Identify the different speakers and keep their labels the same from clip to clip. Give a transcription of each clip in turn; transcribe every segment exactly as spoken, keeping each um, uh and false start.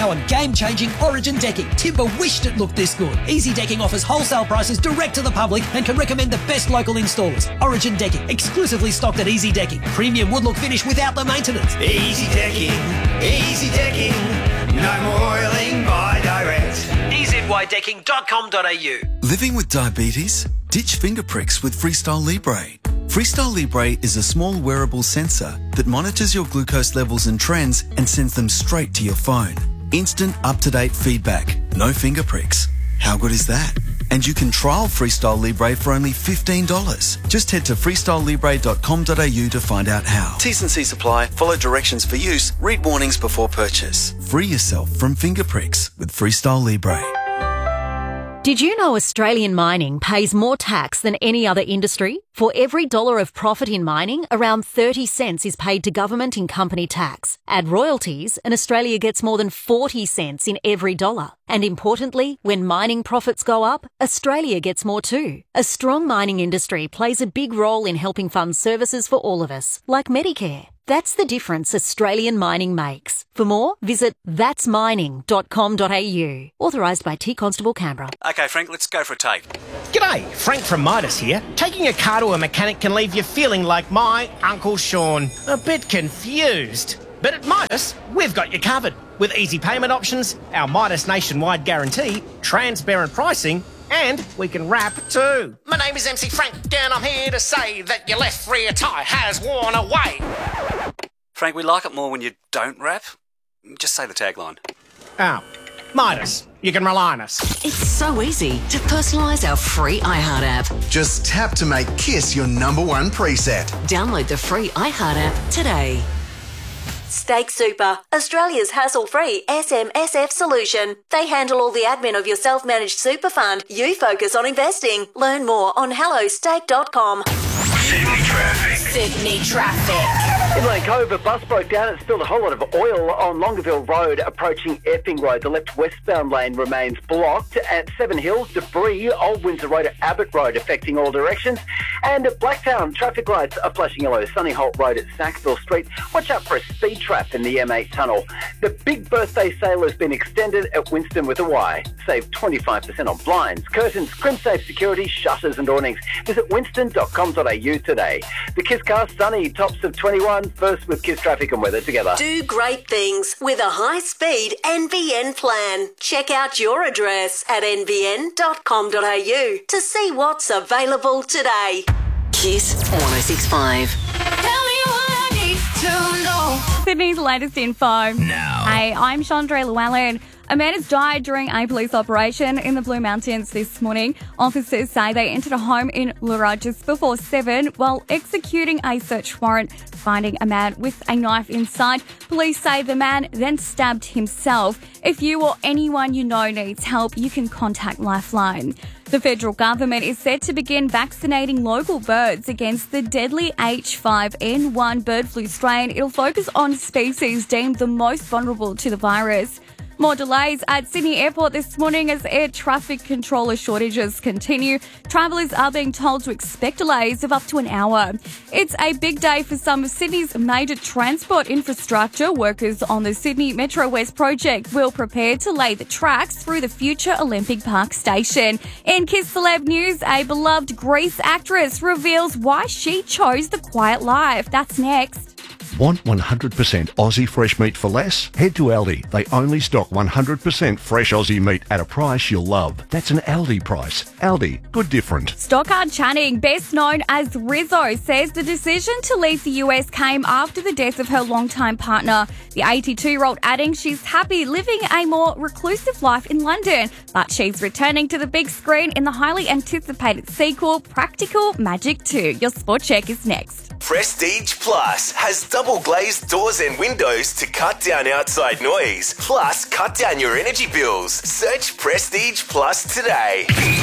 Speaker 1: now on game-changing Origin decking. Timber wished it looked this good. Easy Decking offers wholesale prices direct to the public and can recommend the best local installers. Origin Decking, exclusively stocked at Easy Decking. Premium wood look finish without the maintenance.
Speaker 2: Easy Decking, Easy Decking, no more oiling by direct.
Speaker 1: e z y decking dot com dot a u.
Speaker 3: Living with diabetes? Ditch finger pricks with Freestyle Libre. Freestyle Libre is a small wearable sensor that monitors your glucose levels and trends and sends them straight to your phone. Instant, up-to-date feedback. No finger pricks. How good is that? And you can trial Freestyle Libre for only fifteen dollars. Just head to freestyle libre dot com dot a u to find out how. T's and C's apply. Follow directions for use. Read warnings before purchase. Free yourself from finger pricks with Freestyle Libre.
Speaker 4: Did you know Australian mining pays more tax than any other industry? For every dollar of profit in mining, around thirty cents is paid to government in company tax. Add royalties, and Australia gets more than forty cents in every dollar. And importantly, when mining profits go up, Australia gets more too. A strong mining industry plays a big role in helping fund services for all of us, like Medicare. That's the difference Australian mining makes. For more, visit that's mining dot com dot a u. Authorised by T Constable Canberra.
Speaker 5: Okay, Frank, let's go for a take.
Speaker 6: G'day, Frank from Midas here. Taking a car to a mechanic can leave you feeling like my Uncle Sean. A bit confused. But at Midas, we've got you covered. With easy payment options, our Midas nationwide guarantee, transparent pricing, and we can wrap too. My name is M C Frank, and I'm here to say that your left rear tyre has worn away.
Speaker 5: Frank, we like it more when you don't rap. Just say the tagline.
Speaker 6: Oh, Midas, you can rely on us.
Speaker 7: It's so easy to personalise our free iHeart app.
Speaker 8: Just tap to make Kiss your number one preset.
Speaker 7: Download the free iHeart app today.
Speaker 9: Stake Super, Australia's hassle-free S M S F solution. They handle all the admin of your self-managed super fund. You focus on investing. Learn more on hello stake dot com.
Speaker 2: Sydney traffic.
Speaker 9: Sydney traffic.
Speaker 10: In Lane Cove, a bus broke down and spilled a whole lot of oil on Longueville Road approaching Epping Road. The left westbound lane remains blocked. At Seven Hills, debris, Old Windsor Road at Abbott Road affecting all directions. And at Blacktown, traffic lights are flashing yellow. Sunny Holt Road at Sackville Street. Watch out for a speed trap in the M eight tunnel. The big birthday sale has been extended at Winston with a Y. Save twenty-five percent on blinds, curtains, crimsafe security, shutters and awnings. Visit winston dot com dot a u today. The Kiss Car sunny, tops of twenty-one. First with Kiss traffic and weather together.
Speaker 9: Do great things with a high-speed N B N plan. Check out your address at n b n dot com dot a u to see what's available today.
Speaker 7: Kiss one oh six point five.
Speaker 11: Tell me what I need to know. Sydney's latest info.
Speaker 2: Now.
Speaker 11: Hey, I'm Chandra Llewellyn. A man has died during a police operation in the Blue Mountains this morning. Officers say they entered a home in Lura just before seven while executing a search warrant, finding a man with a knife inside. Police say the man then stabbed himself. If you or anyone you know needs help, you can contact Lifeline. The federal government is set to begin vaccinating local birds against the deadly H five N one bird flu strain. It'll focus on species deemed the most vulnerable to the virus. More delays at Sydney Airport this morning as air traffic controller shortages continue. Travellers are being told to expect delays of up to an hour. It's a big day for some of Sydney's major transport infrastructure. Workers on the Sydney Metro West project will prepare to lay the tracks through the future Olympic Park station. In Kiss Celeb News, a beloved Grease actress reveals why she chose the quiet life. That's next.
Speaker 12: Want one hundred percent Aussie fresh meat for less? Head to Aldi. They only stock one hundred percent fresh Aussie meat at a price you'll love. That's an Aldi price. Aldi, good different.
Speaker 11: Stockard Channing, best known as Rizzo, says the decision to leave the U S came after the death of her longtime partner. The eighty-two-year-old adding she's happy living a more reclusive life in London, but she's returning to the big screen in the highly anticipated sequel, Practical Magic two. Your sport check is next.
Speaker 13: Prestige Plus has double glazed doors and windows to cut down outside noise. Plus, cut down your energy bills. Search Prestige Plus today.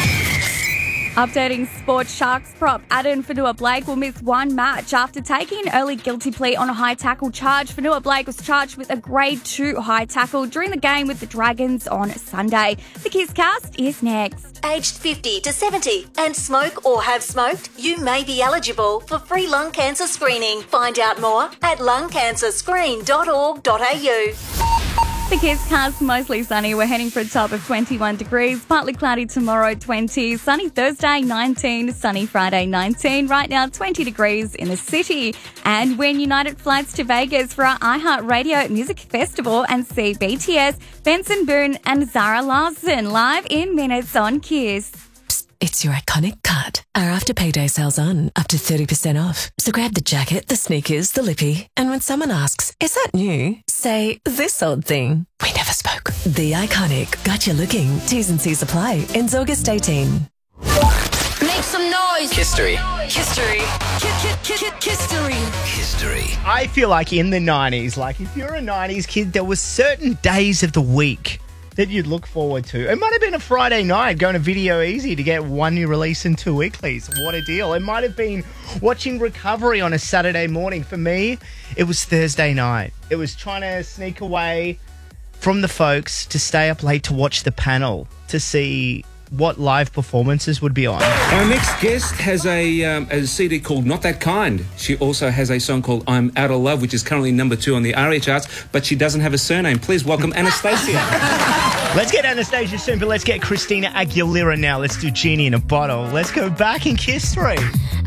Speaker 11: Updating sport, Sharks prop Addin Fonua-Blake will miss one match after taking an early guilty plea on a high tackle charge. Fonua-Blake was charged with a grade two high tackle during the game with the Dragons on Sunday. The Kiss Cast is next.
Speaker 9: Aged fifty to seventy and smoke or have smoked, you may be eligible for free lung cancer screening. Find out more at lung cancer screen dot org dot a u.
Speaker 11: The Kiss Cast, mostly sunny. We're heading for a top of twenty-one degrees. Partly cloudy tomorrow, twenty. Sunny Thursday, nineteen. Sunny Friday, nineteen. Right now, twenty degrees in the city. And win United flights to Vegas for our iHeartRadio Music Festival and see B T S, Benson Boone and Zara Larsson live in minutes on Kiss.
Speaker 14: It's your iconic cut. Our after payday sale's on, up to thirty percent off. So grab the jacket, the sneakers, the lippy, and when someone asks, is that new? Say, this old thing. We never spoke. The Iconic. Got you looking. T's and C's apply. Ends August eighteenth.
Speaker 7: Make some noise.
Speaker 15: History.
Speaker 7: History. History.
Speaker 15: History.
Speaker 6: I feel like in the nineties, like if you're a nineties kid, there were certain days of the week that you'd look forward to. It might have been a Friday night going to Video Easy to get one new release and two weeklies. What a deal. It might have been watching Recovery on a Saturday morning. For me, it was Thursday night. It was trying to sneak away from the folks to stay up late to watch the panel to see what live performances would be on.
Speaker 16: Our next guest has a, um, a C D called Not That Kind. She also has a song called I'm Out of Love, which is currently number two on the ARIA charts, but she doesn't have a surname. Please welcome Anastasia.
Speaker 6: Let's get Anastasia soon, but let's get Christina Aguilera now. Let's do Genie in a Bottle. Let's go back in Kiss three.